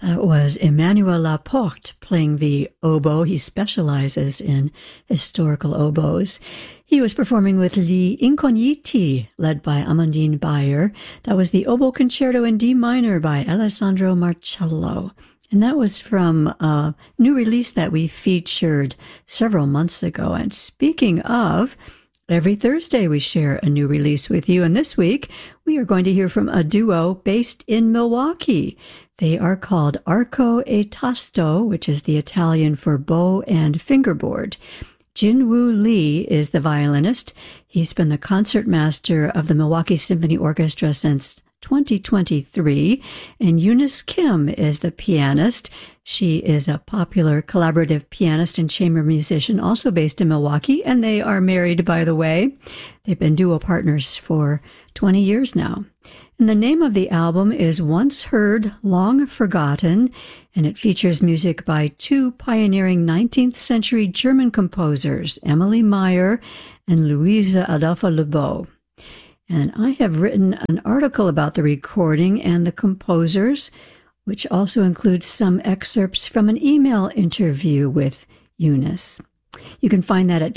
That was Emmanuel Laporte playing the oboe. He specializes in historical oboes. He was performing with Gli Incogniti, led by Amandine Bayer. That was the Oboe Concerto in D minor by Alessandro Marcello. And that was from a new release that we featured several months ago. And speaking of, every Thursday we share a new release with you. And this week we are going to hear from a duo based in Milwaukee. They are called Arco e Tasto, which is the Italian for bow and fingerboard. Jinwoo Lee is the violinist. He's been the concertmaster of the Milwaukee Symphony Orchestra since 2023, and Eunice Kim is the pianist. She is a popular collaborative pianist and chamber musician, also based in Milwaukee, and they are married, by the way. They've been duo partners for 20 years now. And the name of the album is Once Heard, Long Forgotten, and it features music by two pioneering 19th century German composers, Emily Meyer and Louise Adolphe Lebeau. And I have written an article about the recording and the composers, which also includes some excerpts from an email interview with Eunice. You can find that at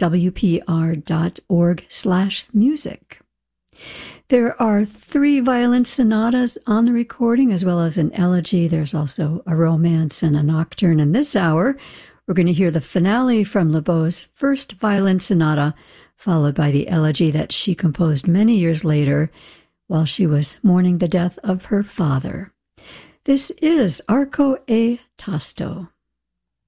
wpr.org/music. There are 3 violin sonatas on the recording, as well as an elegy. There's also a romance and a nocturne. And this hour, we're going to hear the finale from Lebeau's first violin sonata, followed by the elegy that she composed many years later while she was mourning the death of her father. This is Arco e Tasto.